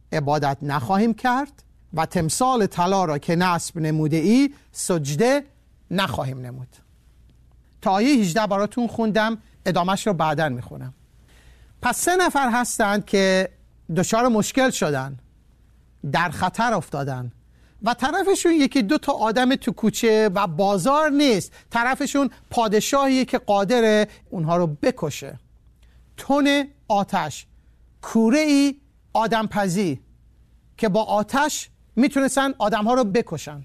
عبادت نخواهیم کرد و تمثال طلا را که نصب نموده ای سجده نخواهیم نمود. تا آیه 18 براتون خوندم، ادامهش رو بعداً میخونم. پس 3 نفر هستند که دچار مشکل شدن، در خطر افتادن و طرفشون 1-2 تا آدم تو کوچه و بازار نیست، طرفشون پادشاهیه که قادره اونها رو بکشه. تن آتش، کوره ای آدم پزی که با آتش میتونستن آدم ها رو بکشن.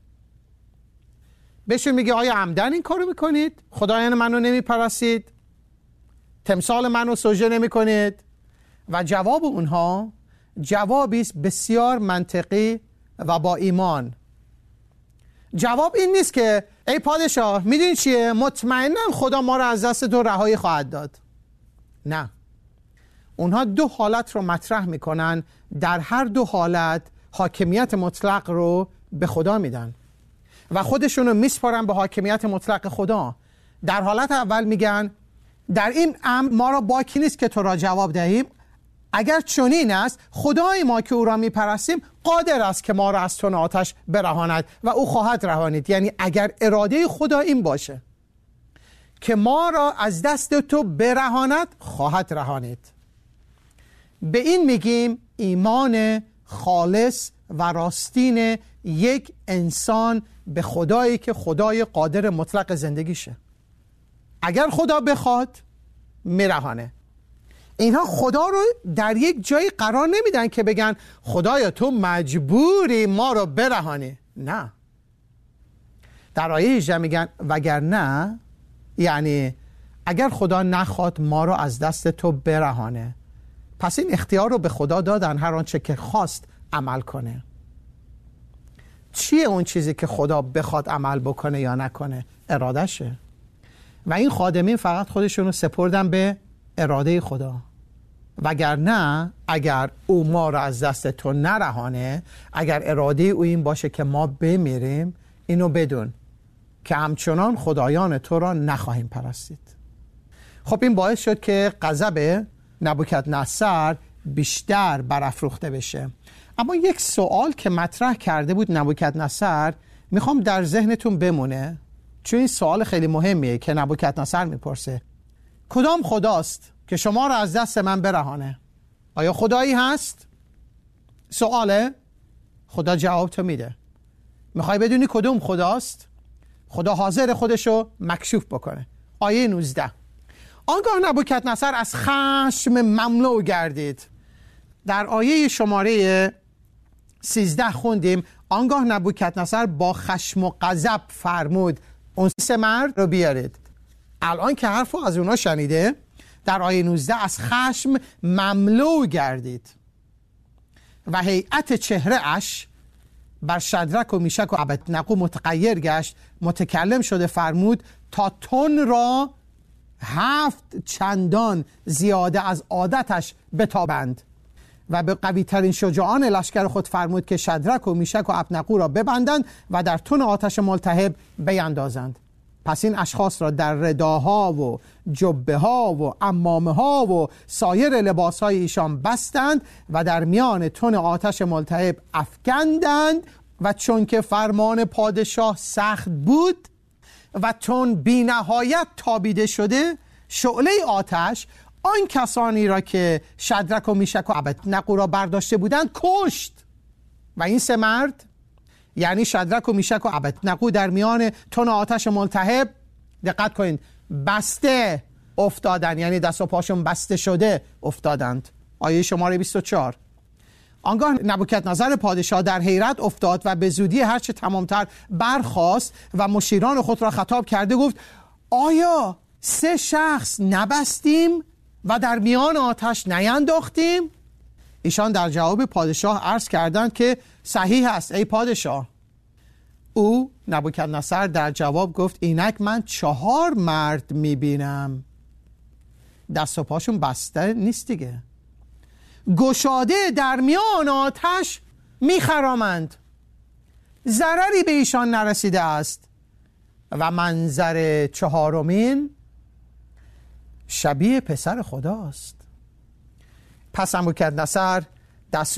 بهشون میگه آیا عمدن این کارو میکنید؟ خدایان منو نمیپرستید؟ تمثال منو سجده نمیکنید؟ و جواب اونها جوابی است بسیار منطقی و با ایمان. جواب این نیست که ای پادشاه میدونی چیه، مطمئنم خدا ما رو از دست تو رهایی خواهد داد. نه، اونها 2 حالت رو مطرح میکنن، در هر 2 حالت حاکمیت مطلق رو به خدا میدن و خودشون رو میسپارن به حاکمیت مطلق خدا. در حالت اول میگن در این امر ما را باکی نیست که تو را جواب دهیم، اگر چنین است خدای ما که او را میپرستیم قادر است که ما را از تن آتش برهاند و او خواهد رهانید. یعنی اگر اراده خدا این باشه که ما را از دست تو برهاند خواهد رهانید. به این میگیم ایمان خالص و راستین یک انسان به خدایی که خدای قادر مطلق زندگیشه. اگر خدا بخواد میرهانه. اینها خدا رو در یک جایی قرار نمیدن که بگن خدایا تو مجبوری ما رو برهانی. نه، در آیه 18 میگن وگرنه، یعنی اگر خدا نخواد ما رو از دست تو برهانه، پس این اختیار رو به خدا دادن هر آنچه که خواست عمل کنه. چیه اون چیزی که خدا بخواد عمل بکنه یا نکنه؟ ارادشه. و این خادمین فقط خودشون رو سپردن به اراده خدا. وگرنه اگر او ما رو از دست تو نرهانه، اگر اراده او این باشه که ما بمیریم، اینو بدون که همچنان خدایان تو را نخواهیم پرستید. خب این باعث شد که غضب نبوکدنصر بیشتر برافروخته بشه. اما یک سوال که مطرح کرده بود نبوکدنصر میخوام در ذهنتون بمونه، چون این سوال خیلی مهمیه که نبوکدنصر میپرسه. کدام خداست که شما را از دست من برهانه؟ آیا خدایی هست؟ سواله. خدا جواب تو میده. میخوای بدونی کدوم خداست؟ خدا حاضر خودشو مکشوف بکنه. آیه 19. آنگاه نبوکدنصر از خشم مملو گردید. در آیه شماره 13 خوندیم آنگاه نبوکدنصر با خشم و غضب فرمود اون 3 مرد رو بیارید. الان که حرفو از اونا شنیده، در آیه 19 از خشم مملو گردید و هیئت چهره اش بر شدرک و میشک و ابدنغو متغیر گشت. متکلم شده فرمود تا تن را 7 چندان زیاده از عادتش بتابند و به قوی ترین شجاعان لشکر خود فرمود که شدرک و میشک و ابدنغو را ببندند و در تن آتش ملتهب بیندازند. پس این اشخاص را در رداها و جبه ها و عمامه ها و سایر لباس های ایشان بستند و در میان تن آتش ملتهب افکندند و چون که فرمان پادشاه سخت بود و تن بی نهایت تابیده شده، شعله آتش آن کسانی را که شدرک و میشک و ابدنغو را برداشته بودند کشت. و این 3 مرد، یعنی شدرک و میشک و ابدنغو، در میان تن آتش ملتهب دقت کنید بسته افتادند، یعنی دست و پاشون بسته شده افتادند. آیه شماره 24. آنگاه نبوکدنصر پادشاه در حیرت افتاد و به زودی هرچه تمامتر برخاست و مشیران خود را خطاب کرده گفت آیا 3 شخص نبستیم و در میان آتش نینداختیم؟ ایشان در جواب پادشاه عرض کردند که صحیح است ای پادشاه. او نبوکدنصر در جواب گفت اینک من 4 مرد میبینم، دست و پاشون بسته نیست دیگه، گشاده در میان آتش میخرامند، ضرری به ایشان نرسیده است. و منظر 4مین شبیه پسر خداست. پس نبوکدنصر دست